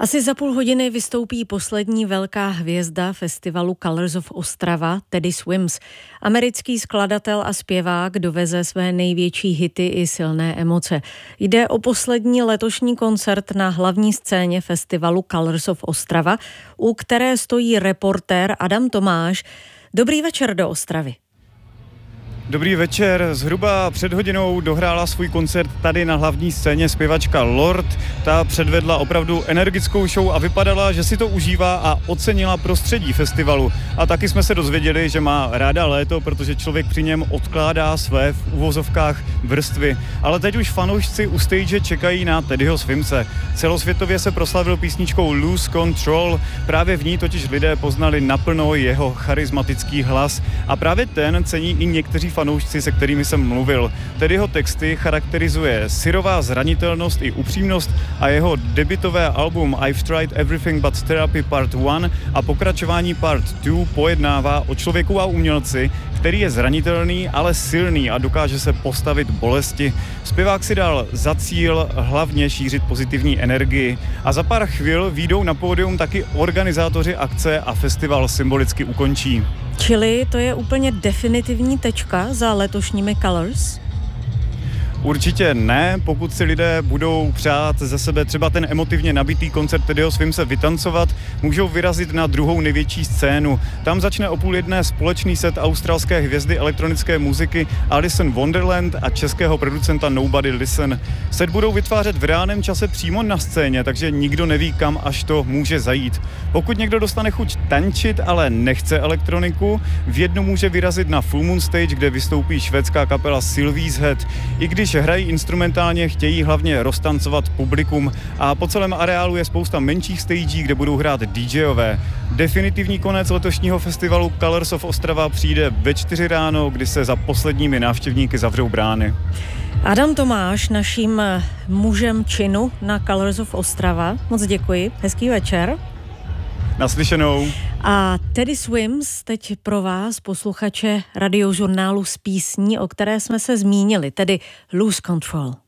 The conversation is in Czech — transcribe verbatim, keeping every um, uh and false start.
Asi za půl hodiny vystoupí poslední velká hvězda festivalu Colors of Ostrava, Teddy Swims. Americký skladatel a zpěvák doveze své největší hity i silné emoce. Jde o poslední letošní koncert na hlavní scéně festivalu Colors of Ostrava, u které stojí reportér Adam Tomáš. Dobrý večer do Ostravy. Dobrý večer. Zhruba před hodinou dohrála svůj koncert tady na hlavní scéně zpěvačka Lord. Ta předvedla opravdu energickou show a vypadala, že si to užívá a ocenila prostředí festivalu. A taky jsme se dozvěděli, že má ráda léto, protože člověk při něm odkládá své v uvozovkách vrstvy. Ale teď už fanoušci u stage čekají na Teddyho Swimse. Celosvětově se proslavil písničkou Lose Control. Právě v ní totiž lidé poznali naplno jeho charismatický hlas. A právě ten cení i někteří fanoušci, se kterými jsem mluvil. Teddyho texty charakterizuje syrová zranitelnost i upřímnost a jeho debutové album I've Tried Everything But Therapy Part one a pokračování Part two pojednává o člověku a umělci, který je zranitelný, ale silný a dokáže se postavit bolesti. Zpěvák si dal za cíl hlavně šířit pozitivní energii a za pár chvil vyjdou na pódium taky organizátoři akce a festival symbolicky ukončí. Čili to je úplně definitivní tečka za letošními Colors? Určitě ne, pokud si lidé budou přát ze sebe třeba ten emotivně nabitý koncert Teddyho Swimse vytancovat, můžou vyrazit na druhou největší scénu. Tam začne o půl jedné společný set australské hvězdy elektronické muziky Alice in Wonderland a českého producenta Nobody Listen. Set budou vytvářet v reálném čase přímo na scéně, takže nikdo neví, kam až to může zajít. Pokud někdo dostane chuť tančit, ale nechce elektroniku, v jednu může vyrazit na Full Moon Stage, kde vystoupí švédská kapela Sylvie's Head. I když hrají instrumentálně, chtějí hlavně roztancovat publikum a po celém areálu je spousta menších stagí, kde budou hrát DJové. Definitivní konec letošního festivalu Colors of Ostrava přijde ve čtyři ráno, kdy se za posledními návštěvníky zavřou brány. Adam Tomáš, naším mužem činu na Colors of Ostrava. Moc děkuji, hezký večer. Naslyšenou. A Teddy Swims teď pro vás, posluchače radiožurnálu s písní, o které jsme se zmínili, tedy Lose Control.